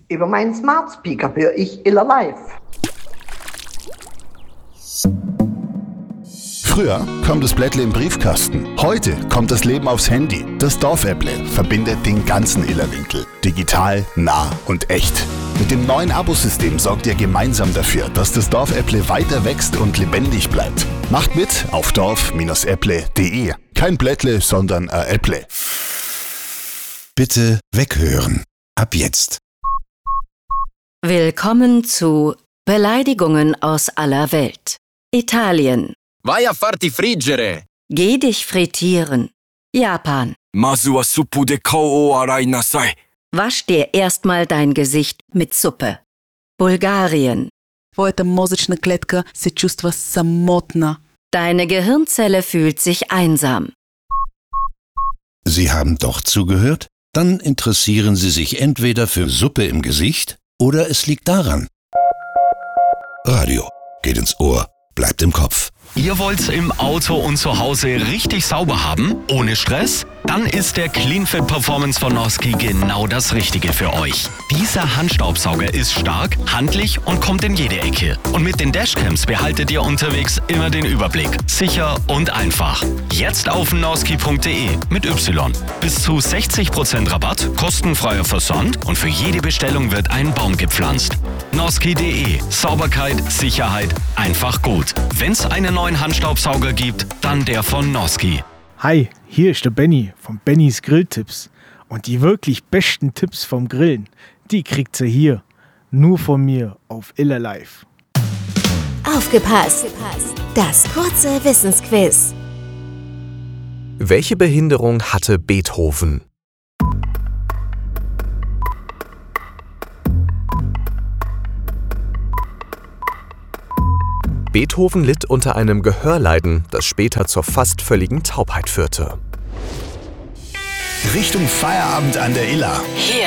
Über meinen Smart Speaker höre ich Iller Live. Früher kam das Blättle im Briefkasten. Heute kommt das Leben aufs Handy. Das Dorfäpple verbindet den ganzen Illerwinkel. Digital, nah und echt. Mit dem neuen Abosystem sorgt ihr gemeinsam dafür, dass das Dorfäpple weiter wächst und lebendig bleibt. Macht mit auf dorf-äpple.de. Kein Blättle, sondern ein Äpple. Bitte weghören. Ab jetzt. Willkommen zu Beleidigungen aus aller Welt. Italien. Vai a farti friggere! Geh dich frittieren. Japan. Masu wa suppu de kou o arai nasai. Wasch dir erstmal dein Gesicht mit Suppe. Bulgarien. Твоята мозъчна клетка се чувства самотна. Deine Gehirnzelle fühlt sich einsam. Sie haben doch zugehört? Dann interessieren Sie sich entweder für Suppe im Gesicht oder es liegt daran. Radio geht ins Ohr, bleibt im Kopf. Ihr wollt's im Auto und zu Hause richtig sauber haben, ohne Stress? Dann ist der CleanFit Performance von Noski genau das Richtige für euch. Dieser Handstaubsauger ist stark, handlich und kommt in jede Ecke. Und mit den Dashcams behaltet ihr unterwegs immer den Überblick. Sicher und einfach. Jetzt auf noski.de mit Y. Bis zu 60% Rabatt, kostenfreier Versand und für jede Bestellung wird ein Baum gepflanzt. Noski.de. Sauberkeit, Sicherheit, einfach gut. Wenn's einen neuen Handstaubsauger gibt, dann der von Noski. Hi, hier ist der Benny von Bennys Grilltipps. Und die wirklich besten Tipps vom Grillen, die kriegt ihr hier. Nur von mir auf Iller Live. Aufgepasst! Das kurze Wissensquiz. Welche Behinderung hatte Beethoven? Beethoven litt unter einem Gehörleiden, das später zur fast völligen Taubheit führte. Richtung Feierabend an der Iller. Hier